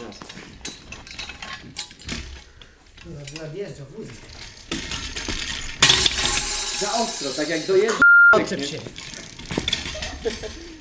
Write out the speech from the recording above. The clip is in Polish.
nas. Nadjeżdża wózek. Za ostro, tak jak dojeżdża. Odczep się.